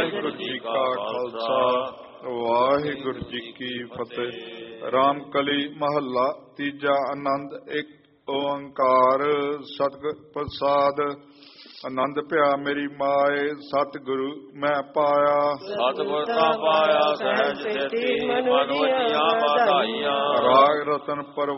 ਵਾਹਿਗੁਰੂ ਜੀ ਕਾ ਖਾਲਸਾ, ਵਾਹਿਗੁਰੂ ਜੀ ਕੀ ਫਤਿਹ। ਰਾਮਕਲੀ ਮਹੱਲਾ ਤੀਜਾ। ਆਨੰਦ ਇੱਕ ਓੰਕਾਰ ਸਤਿਗੁਰ ਪ੍ਰਸਾਦ। ਆਨੰਦ ਭਿਆ ਮੇਰੀ ਮਾਏ, ਸਤਿਗੁਰੂ ਮੈਂ ਪਾਇਆ। ਸਤਿਗੁਰ ਤਾਂ ਪਾਇਆ ਸਹਿਜ ਸੇਤੀ, ਮਨ ਵਜੀਆਂ ਵਧਾਈਆਂ। ਰਾਗ ਰਤਨ ਪਰ